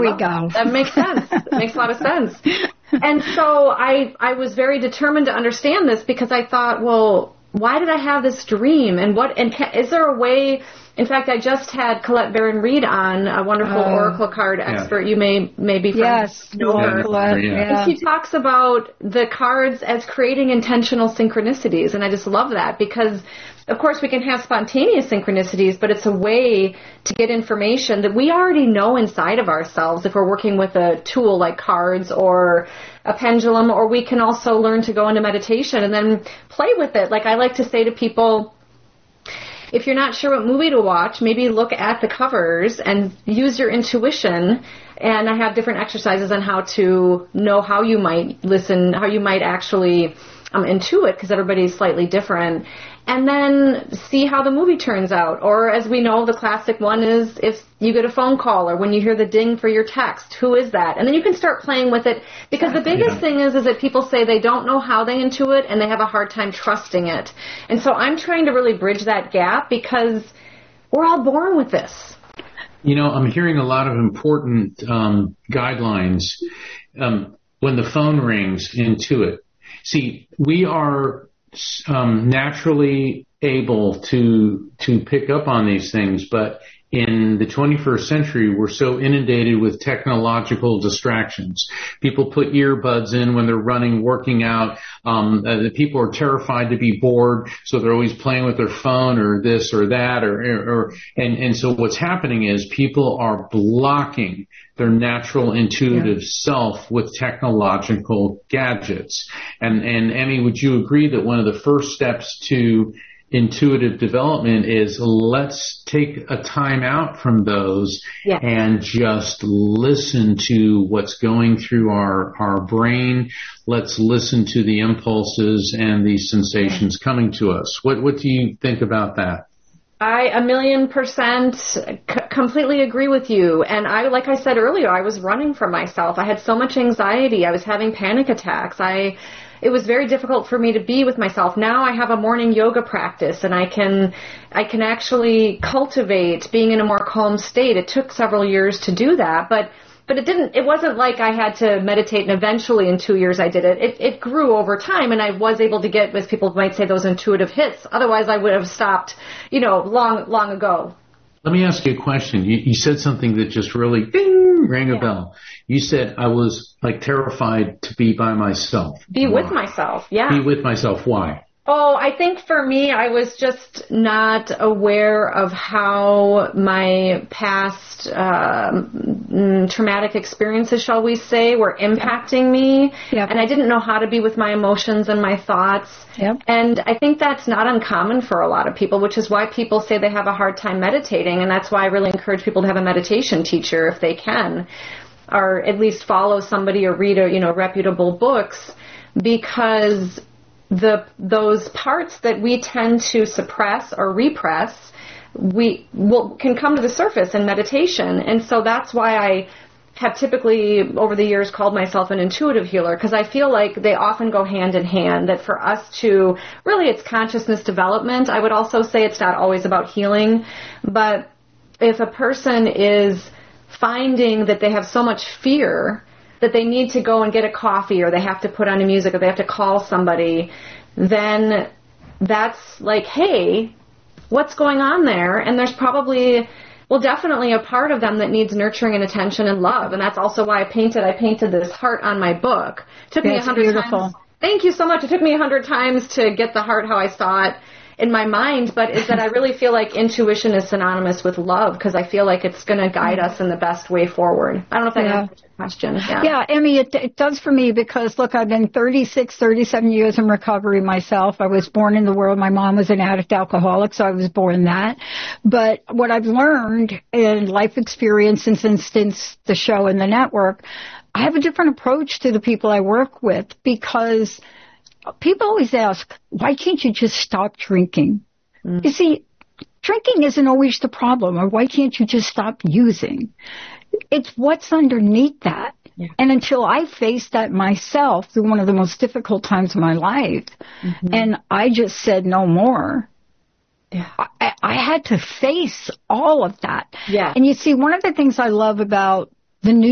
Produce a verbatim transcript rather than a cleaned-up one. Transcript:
we go. That. that makes sense. It makes a lot of sense. And so I, I was very determined to understand this because I thought, well, why did I have this dream? And what, and can, is there a way, in fact, I just had Colette Baron-Reed on, a wonderful uh, Oracle card expert. Yeah. You may, may be friends. Yes, know her. Colette, yeah. And she talks about the cards as creating intentional synchronicities. And I just love that because, of course, we can have spontaneous synchronicities, but it's a way to get information that we already know inside of ourselves if we're working with a tool like cards or a pendulum, or we can also learn to go into meditation and then play with it. Like I like to say to people, if you're not sure what movie to watch, maybe look at the covers and use your intuition. And I have different exercises on how to know how you might listen, how you might actually um, intuit, because everybody's slightly different. And then see how the movie turns out. Or as we know, the classic one is if you get a phone call or when you hear the ding for your text, who is that? And then you can start playing with it. Because the biggest yeah. thing is, is that people say they don't know how they intuit and they have a hard time trusting it. And so I'm trying to really bridge that gap because we're all born with this. You know, I'm hearing a lot of important um, guidelines um, when the phone rings, intuit. See, we are um, naturally able to to pick up on these things, but in the twenty-first century, we're so inundated with technological distractions. People put earbuds in when they're running, working out. Um, uh, the people are terrified to be bored, so they're always playing with their phone or this or that, or, or, or and, and so what's happening is people are blocking their natural intuitive yeah. self with technological gadgets. And, and Emmy, would you agree that one of the first steps to intuitive development is let's take a time out from those yeah. and just listen to what's going through our, our brain. Let's listen to the impulses and the sensations coming to us. What, what do you think about that? I a million percent c- completely agree with you. And I, like I said earlier, I was running from myself. I had so much anxiety. I was having panic attacks. I, it was very difficult for me to be with myself. Now I have a morning yoga practice and I can, I can actually cultivate being in a more calm state. It took several years to do that, but But it didn't, it wasn't like I had to meditate and eventually in two years I did it. It, it grew over time and I was able to get, as people might say, those intuitive hits. Otherwise I would have stopped, you know, long, long ago. Let me ask you a question. You, you said something that just really ding, rang a yeah. bell. You said I was like terrified to be by myself. Be Why? with myself, yeah. Be with myself. Why? Oh, I think for me, I was just not aware of how my past uh, traumatic experiences, shall we say, were impacting me. Yep. And I didn't know how to be with my emotions and my thoughts. Yep. And I think that's not uncommon for a lot of people, which is why people say they have a hard time meditating. And that's why I really encourage people to have a meditation teacher if they can, or at least follow somebody or read a, you know, reputable books, because the those parts that we tend to suppress or repress, we will can come to the surface in meditation. And so that's why I have typically over the years called myself an intuitive healer, because I feel like they often go hand in hand, that for us to really, it's consciousness development. I would also say it's not always about healing, but if a person is finding that they have so much fear that they need to go and get a coffee, or they have to put on the music, or they have to call somebody, then that's like, hey, what's going on there? And there's probably, well, definitely a part of them that needs nurturing and attention and love. And that's also why I painted, I painted this heart on my book. It took me a hundred times. Thank you so much. It took me a hundred times to get the heart how I saw it in my mind, but is that I really feel like intuition is synonymous with love, because I feel like it's going to guide us in the best way forward. I don't know if that yeah. answers your question. Yeah, yeah Emmy, it, it does for me, because, look, I've been thirty-six, thirty-seven years in recovery myself. I was born in the world. My mom was an addict alcoholic, so I was born that. But what I've learned in life experience, and since, since the show and the network, I have a different approach to the people I work with, because people always ask, why can't you just stop drinking? Mm. You see, drinking isn't always the problem, or why can't you just stop using? It's what's underneath that. Yeah. And until I faced that myself through one of the most difficult times of my life, mm-hmm. and I just said no more, yeah. I, I had to face all of that. Yeah. And you see, one of the things I love about the new